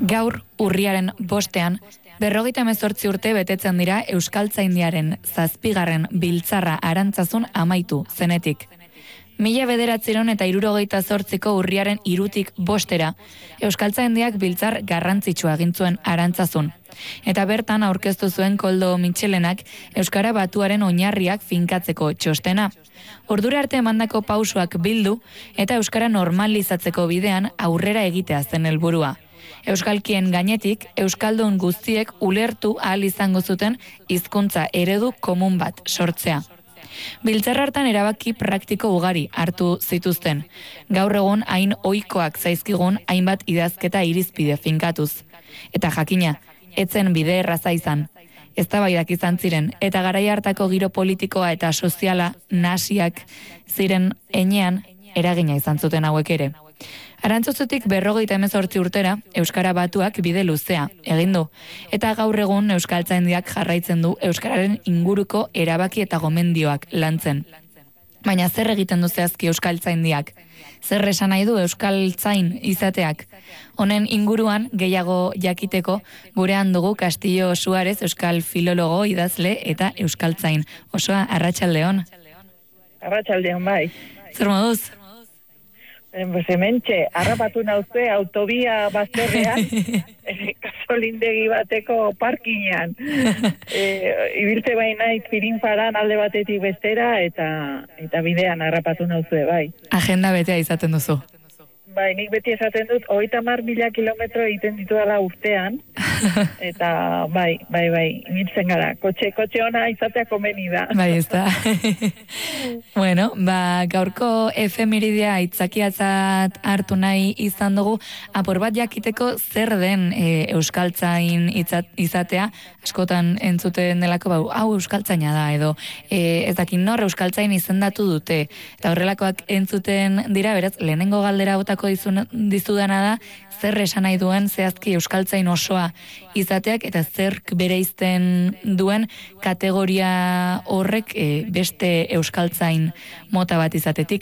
Gaur, urriaren 5ean, 58 urte betetzen dira Euskaltzaindiaren 7. biltzarra Arantzazun amaitu zenetik. 1978ko urriaren 3tik 5era, Euskaltzaindiak biltzar garrantzitsua egin zuen Arantzazun. Eta bertan aurkeztu zuen Koldo Mitxelenak Euskara batuaren oinarriak finkatzeko txostena. Ordura arte emandako pausoak bildu eta Euskara normalizatzeko bidean aurrera egitea zen helburua. Euskalkien gainetik, Euskaldun guztiek ulertu ahal izango zuten hizkuntza eredu komun bat sortzea. Biltzar hartan erabaki praktiko ugari hartu zituzten. Gaur egun hain ohikoak zaizkigun hainbat idazketa irizpide finkatuz. Eta jakina, etzen bide erraza izan. Eztabaidak izan ziren, eta garai hartako giro politikoa eta soziala nahasiak ziren heinean eragina izan zuten hauek ere. Arantzazutik 58 urtera, Euskara batuak bide luzea egin du, eta gaur egun Euskaltzaindiak jarraitzen du Euskararen inguruko erabaki eta gomendioak lantzen. Baina zer egiten du zehazki Euskaltzaindiak? Zer esan nahi du Euskaltzain izateak? Honen inguruan gehiago jakiteko gurean dugu Castillo Suárez, euskal filologo, idazle eta Euskaltzain. Osoa, arratsaldeon. Arratsaldeon bai. Zer moduz? Hementxe, harrapatu nauze autobia bazterrean, gasolindegi bateko parkinean. Ibiltze baina Pirinfaran alde batetik bestera eta bidean harrapatu nauze, bai. Agenda betea izaten duzu. Bai, nik beti esaten dut, 30.000 kilometro egiten ditudala urtean, eta bai, ibiltzen gara. Kotxe ona izatea komeni da. Bai, ez da. Bueno, gaurko efemeridia aitzakiatzat hartu nahi izan dugu, apur bat jakiteko zer den Euskaltzain izatea, askotan entzuten delako, hau Euskaltzaina da, edo ez dakin nor Euskaltzain izendatu dute, eta horrelakoak entzuten dira, beraz, lehenengo galdera botako dizudana da, zer esan nahi duen zehazki Euskaltzain osoa izateak eta zerk bereizten duen kategoria horrek beste Euskaltzain mota bat izatetik.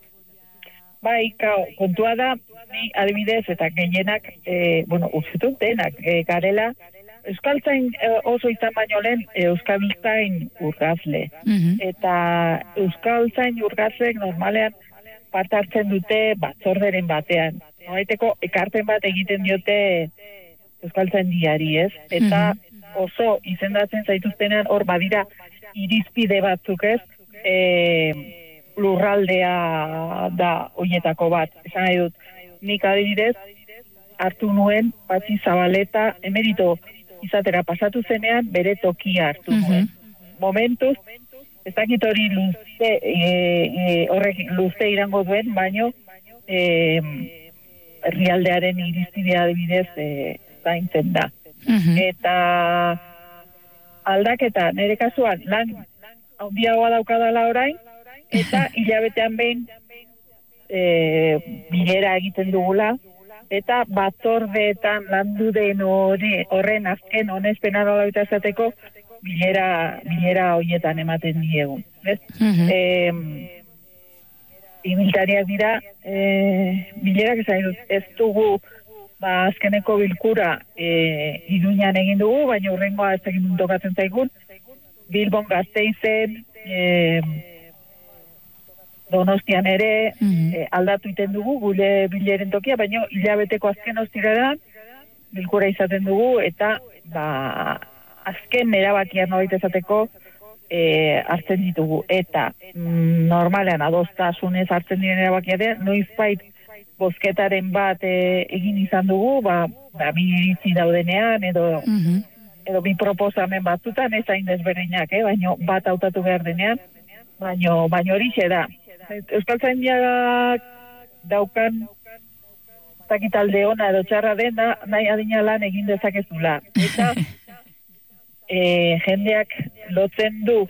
Bai, kontua da, ni adibidez eta gehienak, utzitut denak garela, Euskaltzain oso izan baino lehen Euskaltzain urgazle. Eta Euskaltzain urgazleek normalean parte hartzen dute batzorderen batean. Noraiteko ekarpen bat egiten diote Euskaltzaindiari, ez? Eta oso izendatzen zaituztenean hor badira irizpide batzuk, ez? Lurraldea da hoietako bat. Esan nahi dut, nik adibidez hartu nuen Patxi Zabaleta emerito izatera pasatu zenean bere tokia hartu nuen. Momentuz, ez dakit hori luze irango duen, baino herrialdearen irizpidea adibidez zaintzen da. Eta aldaketa, nire kasuan, lan handiagoa daukadala orain, eta hilabetean behin bilera egiten dugula, eta batzordeetan landu den horren azken honezpena nola eta esateko, bilera horietan ematen diegun. Ibiltariak dira, bilerak ez dugu azkeneko bilkura Iruñan egin dugu, baina hurrengoa ez egin tokatzen zaigun, Bilbon, Gasteizen, Donostian ere aldatu iten dugu gure bileren tokia, baina hilabeteko azken ostiradan bilkura izaten dugu, eta azken erabakian norbait esateko hartzen ditugu. Eta normalean adostasunez hartzen diren erabakiaren, noizbait bozketaren bat egin izan dugu, bi iritzi daudenean, edo bi proposamen batzutan, ez hain desberdinak, baina bat hautatu behar denean, baina horixe da. Euskaltzaindiak daukan takitalde ona edo txarra dena, nahi adina lan egin dezakezula. Eta jendeak lotzen du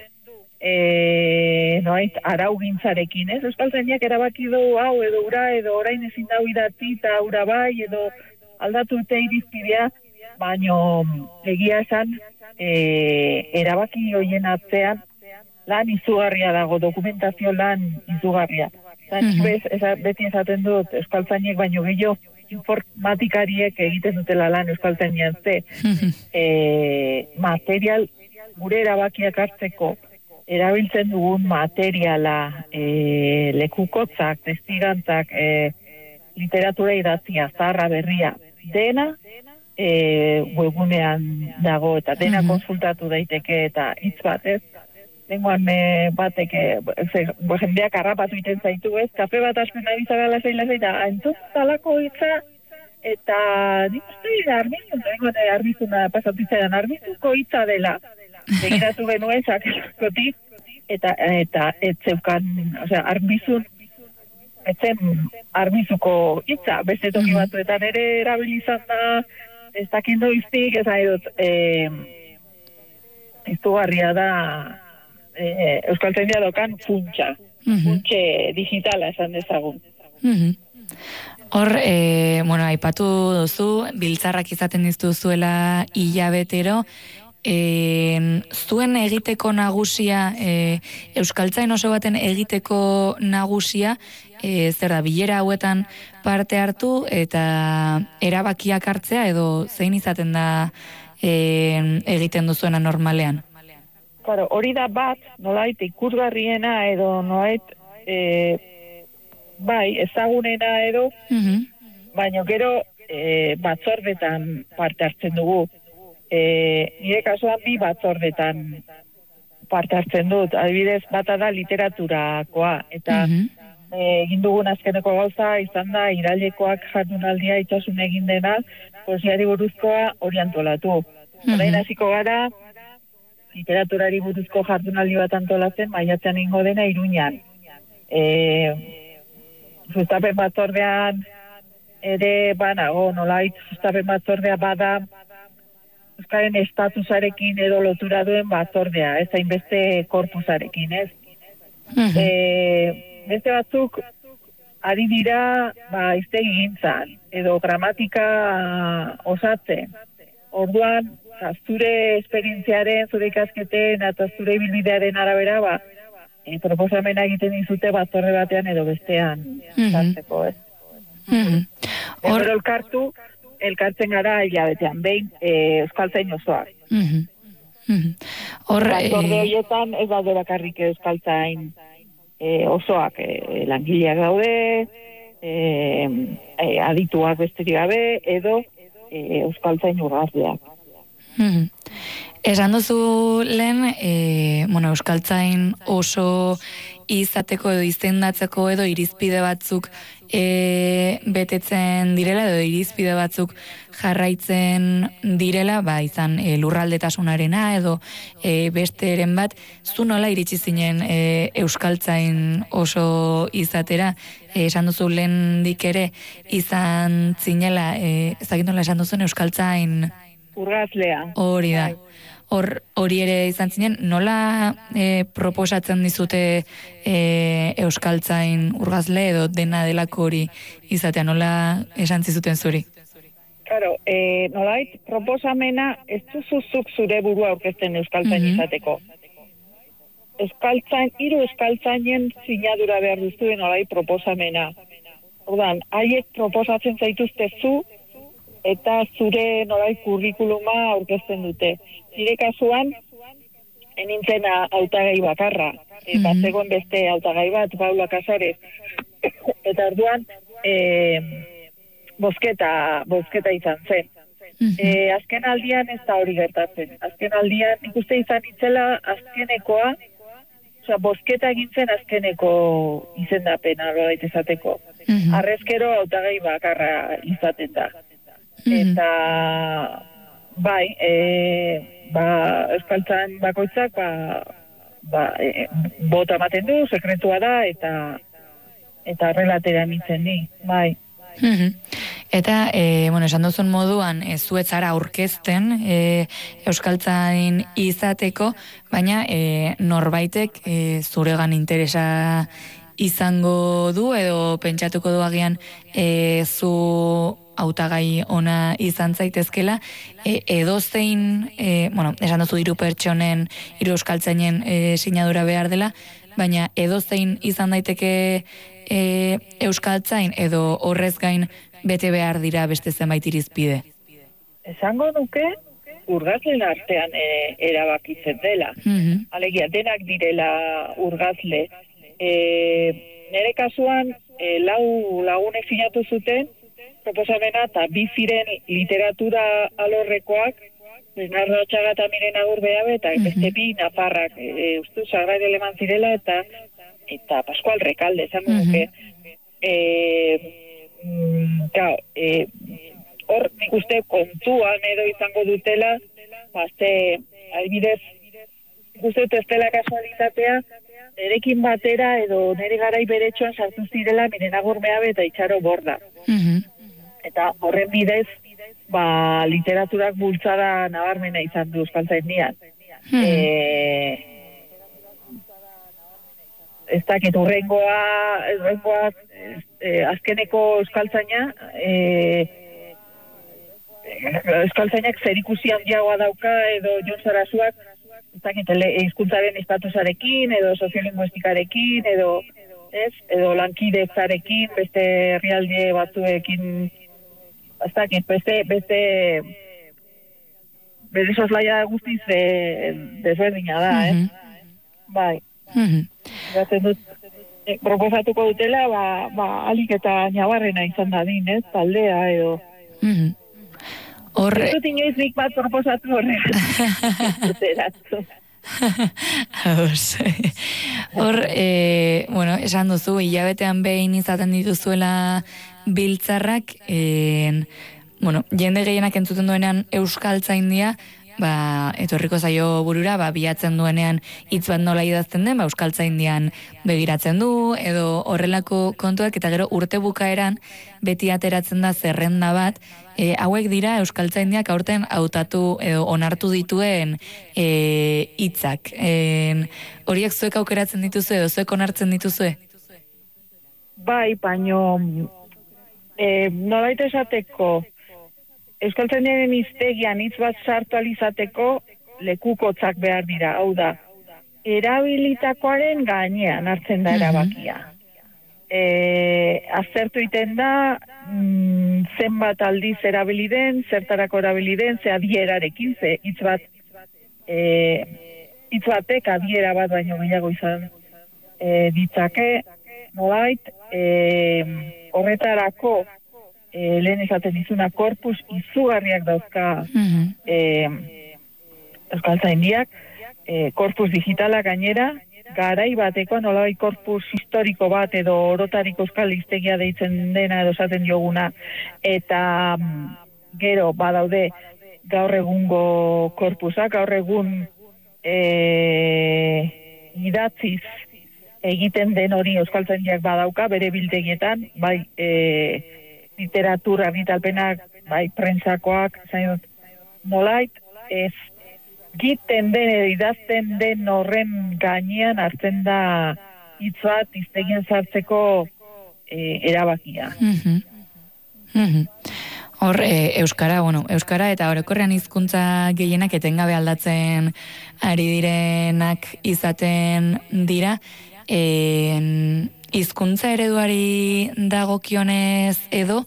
arau gintzarekin, ez? Euskaltzaindiak erabaki du hau edo ura, edo orain ezin dau idatzi eta ura bai, edo aldatu dute irizpidea, baina egia esan erabaki hoien atzean lan izugarria dago, dokumentazio lan izugarria. Beti esaten dut, Euskaltzainek baino gehiago informatikariek egiten dutela lan euskaltzainean material, gure erabakiak hartzeko, erabiltzen dugun materiala, lekukotzak, testigantzak, literatura idatzia, zaharra berria, dena webgunean dago eta dena konsultatu daiteke eta hitz bat, ez? Lenguan batek, jendeak harrapatu iten zaitu, ez? Kafe bat aspen nahi zagala zaila, entzut talako hitza, eta nik uste arbizuna pasatitzaidan, arbizuko hitza dela. Begiratu genuen sakeskotik, eta etzeukan, arbizun, etzen arbizuko hitza, beste toki batzuetan ere erabilizan da, ez dakindo iztik, ez nahi dut, iztugarria da, euskaltzainia dokan funtsa, funtxe digitala esan dezagun. Hor, aipatu duzu, biltzarrak izaten dituzuela hilabetero, zuen egiteko nagusia, euskaltzain oso baten egiteko nagusia, zer da, bilera hauetan parte hartu eta erabakiak hartzea edo zein izaten da egiten duzuena normalean? Claro, hori da bat, nolait ikusgarriena edo nolait ezagunena edo, baina gero batzordetan parte hartzen dugu. Nire kasuan bi batzordetan parte hartzen dut. Adibidez, bata da literaturakoa. Eta egin dugun azkeneko gauza izan da irailekoak jardunaldia itxasun egin dena, poesiari buruzkoa hori antolatu. Orain hasiko gara, literaturari buruzko jardunaldi bat antolatzen, maiatzean ingo dena Iruñan. Sustapen batzordean ere banago, nolait, sustapen batzordea bada euskaren estatusarekin edo lotura duen batzordea, ez hainbeste korpusarekin, ez? Beste batzuk ari dira hiztegi gintzan edo gramatika osatzen. Orduan, zure esperientziaren, zure ikasketen eta zure ibilbidearen arabera, proposamena egiten dizute batzorde batean edo bestean sartzeko, ez? Gero elkartzen gara hilabetean, behin euskaltzain osoak. Batzorde horietan ez daude bakarrik euskaltzain osoak, langileak daude, adituak besterik gabe, edo euskaltzain urgazleak. Esan duzu lehen, euskaltzain oso izateko edo izendatzeko edo irizpide batzuk betetzen direla edo irizpide batzuk jarraitzen direla, izan lurraldetasunarena edo besteren bat, zu nola iritsi zinen euskaltzain oso izatera? Esan duzu lehendik ere izan zinela, ezagintola esan duzun euskaltzain urgazlea. Hori da. Hori ere izan zinen, nola proposatzen dizute euskaltzain urgazle edo dena delako hori izatea, nola esan zizuten zuri? Claro, nolait, proposamena ez duzuzuk zure burua aurkezten euskaltzain izateko. Hiru euskaltzainen sinadura behar duzu nolait proposamena. Ordan, haiek proposatzen zaituzte zu eta zure nolait kurrikuluma aurkezten dute. Nire kasuan, enintzen hautagai bakarra. Bazegoen beste hautagai bat, Paula Casares. Eta orduan, bozketa izan zen. Azken aldian ez da hori gertatzen. Azken aldian ikuste izan itzela azkenekoa, bozketa egintzen azkeneko izendapena nolait esateko. Harrezkero hautagai bakarra izaten da. Eta euskaltzan bakoitzak bota ematen du, sekretua da eta relatera nintzen ni, bai. Eta, esan duzun moduan, zuetzara aurkezten euskaltzain izateko, baina norbaitek zuregan interesa izango du edo pentsatuko du agian zu hautagai ona izan zaitezkela, edozein, esan duzu hiru pertsonen, hiru euskaltzainen sinadura behar dela, baina edozein izan daiteke euskaltzain edo horrez gain bete behar dira beste zenbait irizpide? Esango nuke, urgazlen artean erabakitzen dela. Alegia, denak direla urgazle. Nere kasuan, 4 lagunek sinatu zuten, proposamena, eta 2 ziren literatura alorrekoak, Bernardo Atxaga eta Miren Agurbeabe, eta beste 2 nafarrak, ustu Sagrario Leman zirela, eta Pascual Recalde, esango nuke. Hor, nik uste kontuan edo izango dutela, adibidez, nik uste ez dela kasualitatea, nerekin batera edo nere garai beretsuan sartu zirela Miren Agurbeabe eta Itxaro Borda. Eta horren bidez, literaturak bultzada nabarmena izan du Euskaltzaindian. Ez dakit, urrengoa azkeneko Euskaltzaina, Euskaltzainak zerikusi handiagoa dauka edo Jon Sarasuak, ez dakit, hizkuntzaren estatusarekin edo soziolinguistikarekin edo lankidetzarekin, beste herrialde batzuekin, ez dakit, beste soslaia guztiz desberdina da, Bai. Gaten dut, proposatuko dutela, alik eta nabarrena izan dadin, taldea edo. Ez dut inoiz nik bat proposatu horrean. Hor, esan duzu, hilabetean behin izaten dituzuela biltzarrak, jende gehienak entzuten duenean Euskaltzaindia, etorriko zaio burura, bilatzen duenean hitz bat nola idazten den, Euskaltzaindian begiratzen du, edo horrelako kontuak, eta gero urte bukaeran beti ateratzen da zerrenda bat, hauek dira Euskaltzaindiak aurten hautatu edo onartu dituen hitzak. Horiek zuek aukeratzen dituzu edo zuek onartzen dituzue? Bai, baino nolait esateko Euskaltzaindiaren hiztegian hitz bat sartu alizateko lekukotzak behar dira, hau da, erabilitakoaren gainean hartzen da erabakia. Aztertu iten da, zenbat aldiz erabiliden, zertarako erabiliden, ze adierarekin, ze hitz batek adiera bat baino gehiago izan ditzake, nolait, horretarako lehen esaten dizuna korpus izugarriak dauzka Euskaltzaindiak, korpus digitala gainera, garai bateko nolabait korpus historiko bat edo orotariko euskal hiztegia deitzen dena edo esaten dioguna, eta gero badaude gaur egungo korpusak, gaur egun idatziz egiten den hori Euskaltzaindiak badauka bere biltegietan, bai literatura argitalpenak, bai prentsakoak, zain dut, nolait, ez giten den edo idazten den horren gainean hartzen da hitz bat hiztegian sartzeko erabakia. Hor, Euskara eta orokorrean hizkuntza gehienak etengabe aldatzen ari direnak izaten dira. Hizkuntza ereduari dagokionez edo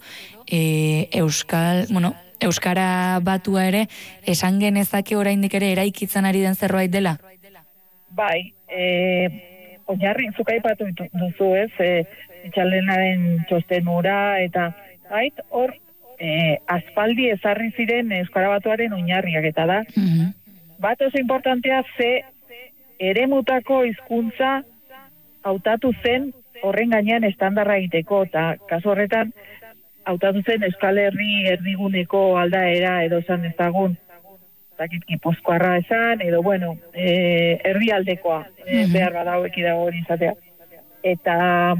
Euskara batua ere esan genezake oraindik ere eraikitzen ari den zerbait dela? Bai, oinarri zuk aipatu duzu, Etxalenaren txosten hura eta hor aspaldi ezarri ziren Euskara batuaren oinarriak eta da. Bat oso importantea ze eremutako hizkuntza hautatu zen horren gainean estandarra egiteko, eta kasu horretan hautatu zen Euskal Herri erdiguneko aldaera edo esan ezagun, Gipuzkoarra esan, edo erdialdekoa behar bada hauek dago hori izatea. Eta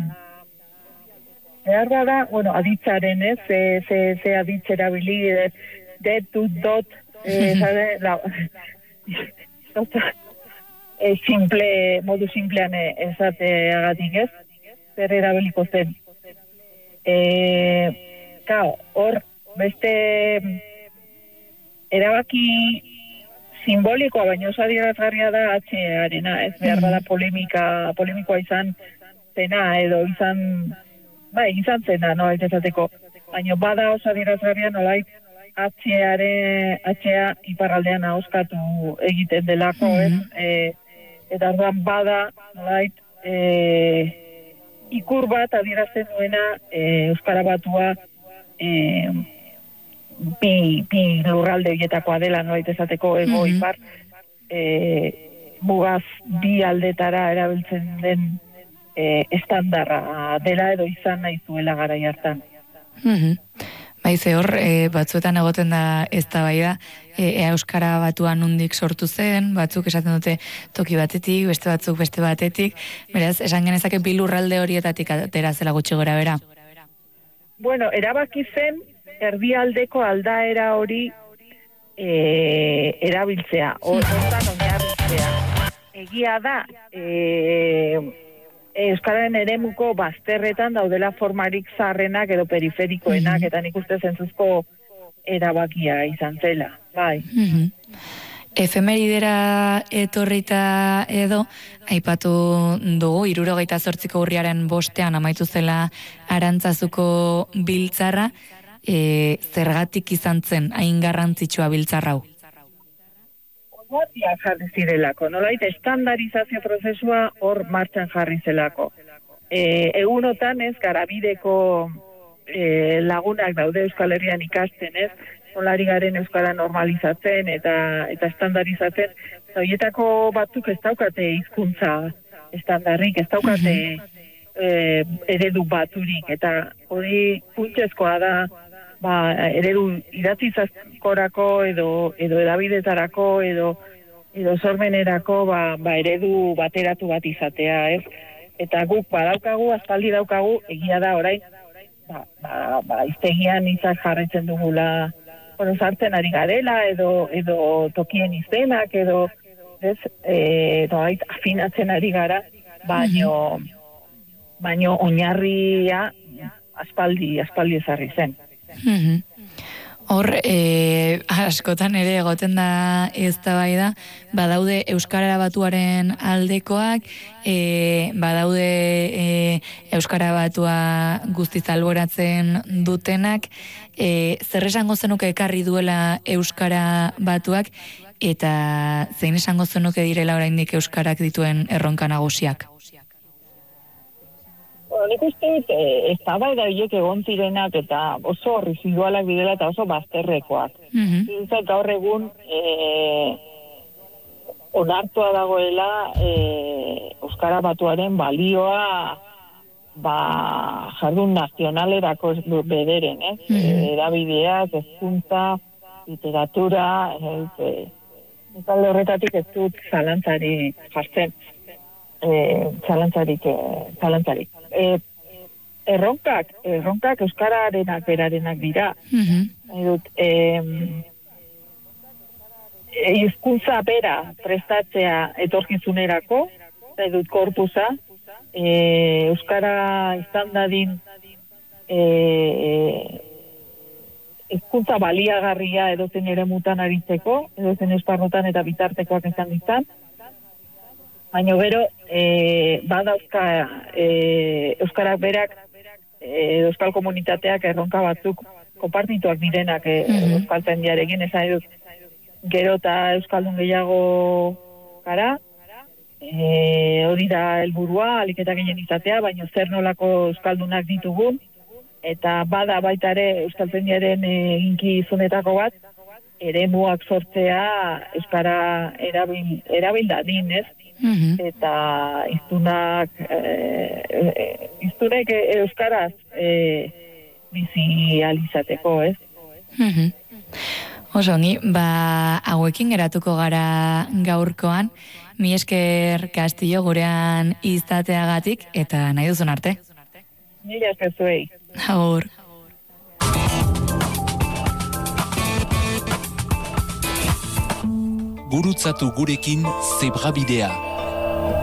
behar bada, aditzaren ze aditzera bili, dot, modu simplean esateagatik ez, zer erabiliko zen. Hor, beste erabaki simbolikoa, baina oso adierazgarria da H-arena, ez behar bada polemikoa izan zena, edo izan zena, no, ez esateko. baina bada oso adierazgarria nolait atxea iparraldean ahoskatu egiten delako, eta orduan bada nolait ikur bat adierazten duena Euskara Batua bi lurralde horietakoa dela, nolait esateko ego ipar, mugaz bi aldetara erabiltzen den estandarra dela edo izan nahi zuela garai hartan. Baize hor, batzuetan egoten da eztabaida, Euskara Batua nondik sortu zen, batzuk esaten dute toki batetik, beste batzuk beste batetik, beraz, esan genezake bi lurralde horietatik atera zela gutxi gora bera. Bueno, erabaki zen erdialdeko aldaera hori erabiltzea, hortan oinarritzea. Egia da, Euskararen eremuko bazterretan daudela formarik zaharrenak edo periferikoenak, eta nik uste zentzuzko erabakia izan zela, bai. Efemeridera etorrita edo, aipatu dugu, 78ko urriaren 5 amaitu zela Arantzazuko biltzarra, zergatik izan zen hain garrantzitsua biltzar hau? Oinarriak jarri zirelako, nolait estandarizazio prozesua hor martxan jarri zelako. Egunotan ez garabideko lagunak daude Euskal Herrian ikasten, ez? Nolari garen Euskara normalizatzen eta estandarizatzen. Horietako batzuk ez daukate hizkuntza estandarrik, ez daukate eredu baturik, eta hori funtsezkoa da eredu idatzizazkorako edo edabidetarako edo sormenerako eredu bateratu bat izatea, ez? Eta guk badaukagu, aspaldi daukagu, egia da orain, iztegian hitzak jarraitzen dugula, sartzen ari garela edo tokien izenak edo afinatzen ari gara, baino oinarria aspaldi ezarri zen. Hor, askotan ere egoten da eztabaida, badaude Euskara Batuaren aldekoak, badaude Euskara Batua guztiz alboratzen dutenak, zer esango zenuke ekarri duela Euskara Batuak, eta zein esango zenuke direla oraindik Euskarak dituen erronka nagusiak? Nik uste dut, eztabaida horiek egon zirenak eta oso residualak bidela eta oso bazterrekoak. Gaur egun onartua dagoela Euskara Batuaren balioa jardun nazionalerako bederen, erabideak, hezkuntza, literatura, alde horretatik ez dut zalantzarik jartzen. Zalantzarik. Erronkak euskararenak berarenak dira. Hizkuntza bera prestatzea etorkizunerako, edut korpusa, euskara izan dadin hizkuntza baliagarria edozen eremutan aritzeko, edozen esparrutan eta bitartekoak izan ditzan. Baina gero, badauzka euskarak berak, euskal komunitateak erronka batzuk konpartituak direnak euskaltzaindiarekin, esan dut gero eta euskaldun gehiago gara, hori da helburua, ahalik eta gehien izatea, baina zer nolako euskaldunak ditugun, eta bada baita ere euskaltzaindiaren eginkizunetako bat, eremuak sortzea euskara erabil dadin, ez? Eta iztunek euskaraz bizializateko, ez? Oso, ni, hauekin geratuko gara gaurkoan, mi esker Castillo gurean izateagatik, eta nahi duzun arte. Mila esker zuei. Agur. Gurutzatu gurekin Zebrabidea.